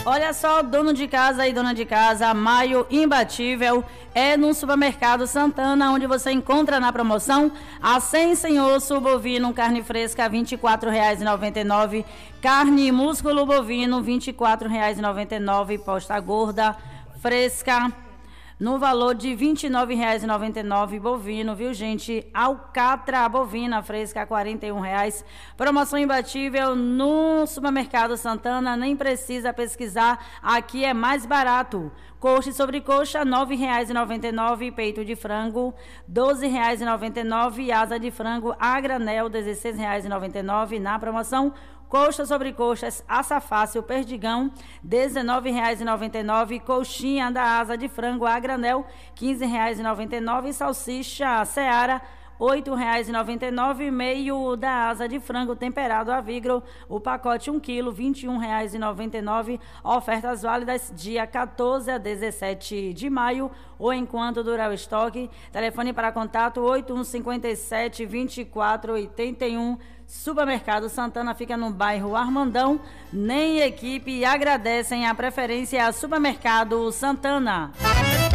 Olha só, dono de casa e dona de casa, maio imbatível é no Supermercado Santana, onde você encontra na promoção a 100 sem osso bovino, carne fresca, R$ 24,99, carne e músculo bovino, R$ 24,99, posta gorda fresca, no valor de R$ 29,99, bovino, viu, gente? Alcatra bovina fresca, R$ 41,00. Promoção imbatível no Supermercado Santana, nem precisa pesquisar, aqui é mais barato. Coxa e sobrecoxa, R$ 9,99, peito de frango, R$ 12,99, asa de frango a granel, R$ 16,99 na promoção. Coxa sobre coxas, assa fácil, perdigão, R$ 19,99. Coxinha da asa de frango a granel, R$ 15,99. Salsicha Seara, R$ 8,99. Meio da asa de frango temperado a vigro, o pacote 1 kg, R$ 21,99. Ofertas válidas dia 14 a 17 de maio, ou enquanto durar o estoque. Telefone para contato 8157 2481. Supermercado Santana fica no bairro Armandão. Nem equipe agradecem a preferência a Supermercado Santana.